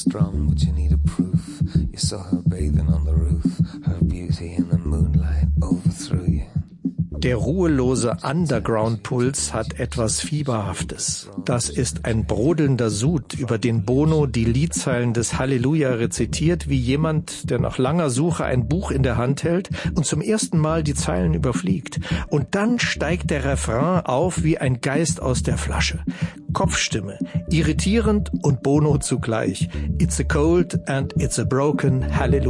Strong, but you need a proof. You saw her bathing on the roof. Her beauty in the moonlight overthrew you. Der ruhelose Underground-Puls hat etwas Fieberhaftes. Das ist ein brodelnder Sud, über den Bono die Liedzeilen des Halleluja rezitiert, wie jemand, der nach langer Suche ein Buch in der Hand hält und zum ersten Mal die Zeilen überfliegt. Und dann steigt der Refrain auf wie ein Geist aus der Flasche. Kopfstimme, irritierend und Bono zugleich. It's a cold and it's a broken Hallelujah.